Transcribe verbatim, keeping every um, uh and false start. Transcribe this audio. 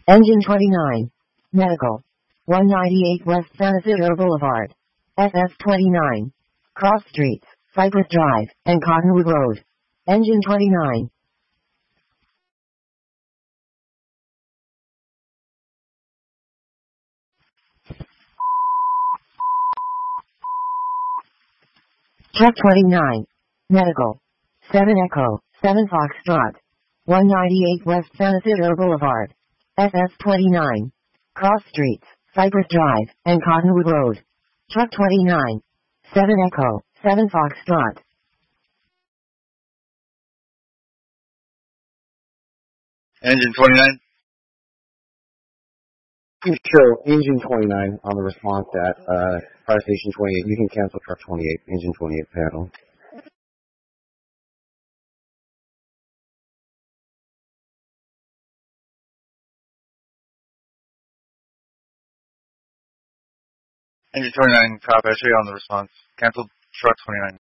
Engine twenty-nine. Medical. one ninety-eight West San Isidro Boulevard. S S twenty-nine. Cross Streets, Cypress Drive, and Cottonwood Road. Engine twenty-nine. Truck twenty-nine. Medical. seven Echo, seven Foxtrot. one ninety-eight West San Isidro Boulevard. S S twenty-nine. Cross Streets, Cypress Drive, and Cottonwood Road. Truck twenty-nine. seven Echo, seven Foxtrot. Engine twenty-nine. You show engine twenty-nine on the response at uh, fire station twenty-eight. You can cancel truck twenty-eight, engine twenty-eight panel. Engine twenty-nine, cop, actually on the response. Cancel truck twenty-nine.